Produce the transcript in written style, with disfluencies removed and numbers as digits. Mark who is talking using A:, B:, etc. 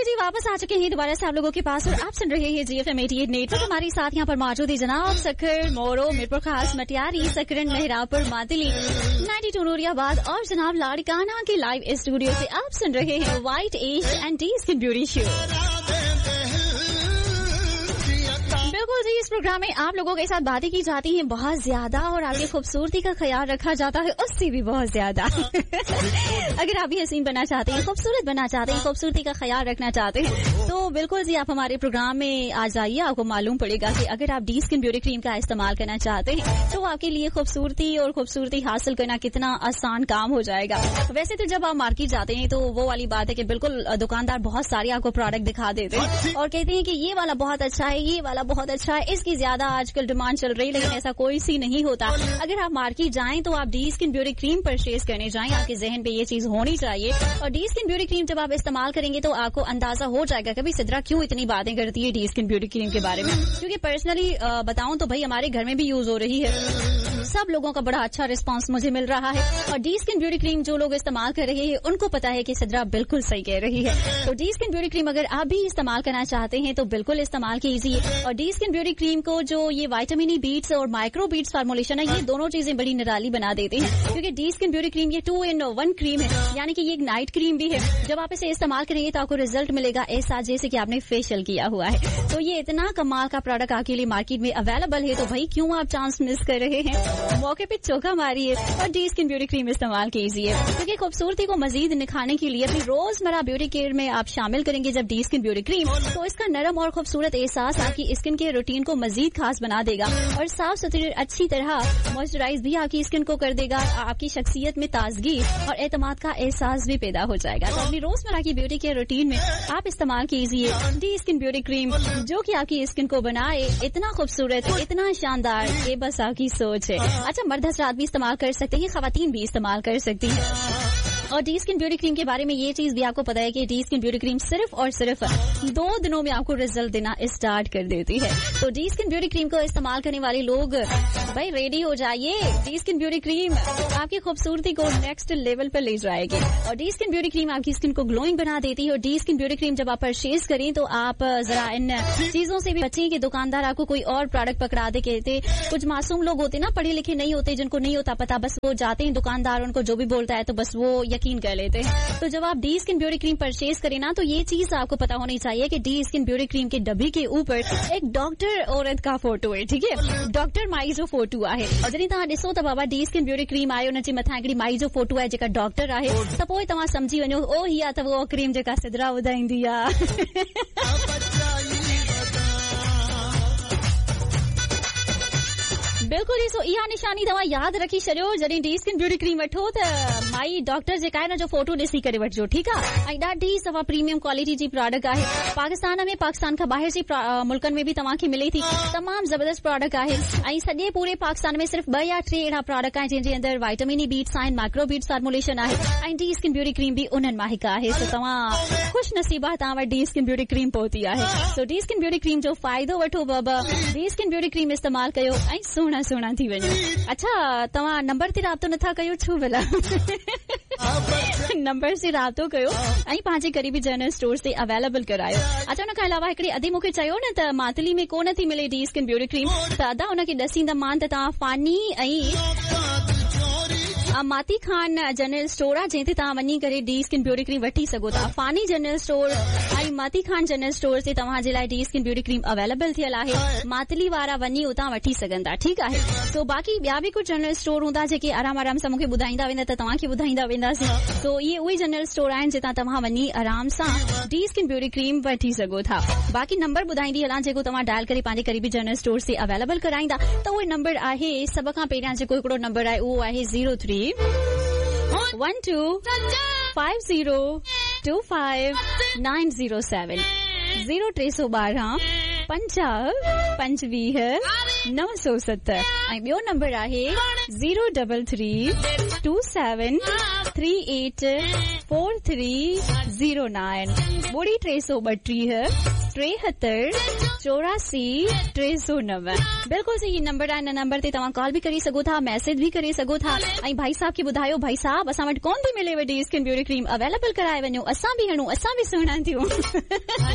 A: Okay जी, वापस आ चुके हैं दोबारा से आप लोगों के पास और आप सुन रहे हैं GFM 88 नेटवर्क। हमारे साथ यहाँ पर मौजूद है जनाब सखर, मोरो, मीरपुर खास, मटियारी, सकरन, मेहरापुर, मातली, 92 नूरियाबाद और जनाब लाड़काना के लाइव स्टूडियो से आप सुन रहे हैं white age and D skin beauty show. बिल्कुल जी, इस प्रोग्राम में आप लोगों के साथ बातें की जाती हैं बहुत ज्यादा और आपकी खूबसूरती का ख्याल रखा जाता है उससे भी बहुत ज्यादा। अगर आप भी हसीन बनना चाहते हैं, खूबसूरत बनना चाहते हैं, खूबसूरती का ख्याल रखना चाहते हैं तो बिल्कुल जी आप हमारे प्रोग्राम में आ जाइए। आपको मालूम पड़ेगा कि अगर आप डी स्किन ब्यूटी क्रीम का इस्तेमाल करना चाहते हैं तो आपके लिए खूबसूरती हासिल करना कितना आसान काम हो जाएगा। वैसे तो जब आप मार्केट जाते हैं तो वो वाली बात है कि बिल्कुल दुकानदार बहुत सारे आपको प्रोडक्ट दिखा देते हैं और कहते हैं कि ये वाला बहुत अच्छा है, ये वाला बहुत अच्छा है, इसकी ज्यादा आजकल डिमांड चल रही है, लेकिन ऐसा कोई सी नहीं होता। अगर आप मार्केट जाएं तो आप D skin beauty cream purchase करने जाएं, आपके जहन पे ये चीज होनी चाहिए। और डी स्किन ब्यूटी क्रीम जब आप इस्तेमाल करेंगे तो आपको अंदाजा हो जाएगा कि भाई सिद्रा क्यों इतनी बातें करती है डी स्किन ब्यूटी क्रीम के बारे में। क्योंकि पर्सनली बताऊं तो भाई हमारे घर में भी यूज हो रही है, सब लोगों का बड़ा अच्छा रिस्पांस मुझे मिल रहा है। और डी स्किन ब्यूटी क्रीम जो लोग इस्तेमाल कर रहे हैं उनको पता है कि सिद्रा बिल्कुल सही कह रही है। तो डी स्किन ब्यूटी क्रीम अगर आप भी इस्तेमाल करना चाहते हैं तो बिल्कुल इस्तेमाल कीजिए। और डी स्किन ब्यूटी क्रीम को जो ये विटामिन ई बीट्स और माइक्रो बीट्स फार्मूलेशन है, ये दोनों चीजें बड़ी निराली बना देते हैं। क्योंकि डी स्किन ब्यूटी क्रीम ये 2 in 1 क्रीम है, यानी कि ये एक नाइट क्रीम भी है। जब आप इसे इस्तेमाल करेंगे तो आपको रिजल्ट मिलेगा ऐसा जैसे कि आपने फेशियल किया हुआ है। तो ये इतना कमाल का प्रोडक्ट आपके लिए मार्केट में अवेलेबल है, तो भाई क्यों आप चांस मिस कर रहे हैं? मौके पे चौका मारिए और डी स्किन ब्यूटी क्रीम इस्तेमाल कीजिए। क्योंकि खूबसूरती को मजीद निखारने के लिए अपनी रोजमर्रा ब्यूटी केयर में आप शामिल करेंगे जब डी स्किन ब्यूटी क्रीम, तो इसका नरम और खूबसूरत एहसास आपकी स्किन के रूटीन को मजीद खास बना देगा और साफ सुथरी अच्छी तरह मॉइस्चराइज भी आपकी स्किन को कर देगा। आपकी शख्सियत में ताजगी और एतमाद का एहसास भी पैदा हो जाएगा। तो अपनी रोजमर्रा की ब्यूटी केयर रूटीन में आप इस्तेमाल कीजिए डी स्किन ब्यूटी क्रीम, जो कि आपकी स्किन को बनाए इतना खूबसूरत, इतना शानदार, ये बस आपकी सोच है। अच्छा, मर्द हजरात भी इस्तेमाल कर सकते हैं, खवातीन भी इस्तेमाल कर सकती हैं। और डी स्किन ब्यूटी क्रीम के बारे में ये चीज भी आपको पता है कि डी स्किन ब्यूटी क्रीम सिर्फ और सिर्फ 2 दिनों में आपको रिजल्ट देना स्टार्ट कर देती है। तो डी स्किन ब्यूटी क्रीम को इस्तेमाल करने वाले लोग भाई रेडी हो जाइए। डी स्किन ब्यूटी क्रीम आपकी खूबसूरती को नेक्स्ट लेवल पर ले जाएगी और डी स्किन ब्यूटी क्रीम आपकी स्किन को ग्लोइंग बना देती है। और डी स्किन ब्यूटी क्रीम जब आप परचेज करें तो आप जरा इन चीजों से भी बचें कि दुकानदार आपको कोई और प्रोडक्ट पकड़ा दे। कहते कुछ मासूम लोग होते ना, पढ़े लिखे नहीं होते, जिनको नहीं होता पता, बस वो जाते हैं दुकानदार उनको जो भी बोलता है तो बस वो यकीन कर लेते हैं। तो जब आप D skin beauty cream purchase करें ना तो ये चीज आपको पता होनी चाहिए कि डी स्किन ब्यूटी क्रीम के डब्बी के ऊपर एक डॉक्टर औरत का फोटो है, ठीक है, डॉक्टर माई जो फोटो आहे। जॾहिं तव्हां ॾिसो त बाबा डी स्किन ब्यूटी क्रीम आहे, उन जे मथां हिकिड़ी माई जो फोटो आहे जेका डॉक्टर आहे, त पोइ तव्हां सम्झी वञो ओ हीअ आहे त उहा क्रीम जेका सिद्रा ॿुधाईंदी आहे। बिल्कुल ई सो इहा निशानी तव्हां यादि रखी छॾियो जॾहिं डी स्किन ब्यूटी क्रीम वठो त माई डॉक्टर जेका आहे न जो फोटो ॾिसी करे वठिजो, ठीकु आहे। ऐं ॾाढी सफ़ा प्रीमियम क्वालिटी जी प्रोडक्ट आहे। पाकिस्तान में, पाकिस्तान खां ॿाहिरि जी मुल्कनि में बि तव्हांखे मिले थी। तमामु ज़बरदस्त प्रोडक्ट आहे ऐं सॼे पूरे पाकिस्तान में सिर्फ़ 2 या 3 अहिड़ा प्रोडक्ट आहिनि जंहिंजे अंदरि विटामिन ई बीट्स आहिनि, माइक्रो बीट्स फार्मूलेशन आहे ऐं डी स्किन ब्यूटी क्रीम बि उन्हनि मां हिकु आहे। सो तव्हां ख़ुशि नसीबा तव्हां वटि डी स्किन ब्यूटी क्रीम पहुती आहे। सो डी स्किन ब्यूटी क्रीम जो फ़ाइदो वठो बाबा, डी स्किन ब्यूटी क्रीम इस्तेमाल कयो ऐं सुहिणा सुहिणा थी वञो। अच्छा, तव्हां नंबर ते राब्तो नथा कयो छो भला? नंबर से राब्तो कयो ऐं पंहिंजे क़रीबी जनरल स्टोर से अवेलेबल करायो। अच्छा, उन खां अलावा हिकिड़ी अदी मूंखे चयो न त मातली में कोन थी मिले डी स्किन ब्यूटी क्रीम, त अदा उनखे ॾसींदमान त तव्हां फानी ऐं माती खान जनरल स्टोर आहे जंहिं ते तव्हां वञी करे डी स्किन ब्यूटी क्रीम वठी सघो था। फानी जनरल स्टोर ऐं माती खान जनरल स्टोर ते तव्हांजे लाइ D skin beauty cream available थियल आहे। मातली वारा वञी उतां वठी सघनि था, ठीकु आहे। सो बाक़ी ॿिया बि कुझु जनरल स्टोर हूंदा जेके आराम आराम सां मूंखे ॿुधाईंदा वेंदा त तव्हांखे ॿुधाईंदा वेंदासीं। सो इहे उहे जनरल स्टोर आहिनि जितां तव्हां वञी आराम सां डी स्किन ब्यूटी क्रीम वठी सघो था। बाक़ी नंबर ॿुधाईंदी हलां जेको तव्हां डायल करे पंहिंजे क़रीबी जनरल स्टोर से अवेलेबल कराईंदा। त उहे नंबर आहे, सभ खां पहिरियां जेको हिकिड़ो नंबर आहे उहो आहे 0312502597 0312 50 25 970 ऐं ॿियो नंबर आहे 03327384309 ॿुड़ी 332 7384 बिल्कुल सही नंबर आहे। हिन नंबर ते तव्हां कॉल बि करे सघो था, मैसेज बि करे सघो था। ऐं भाई साहब खे ॿुधायो, भाई साहब असां वटि कोन थी मिले वॾी स्किन ब्यूटी क्रीम, अवेलेबल कराए वञो, असां बि हणूं, असां बि सुहिणा थियूं।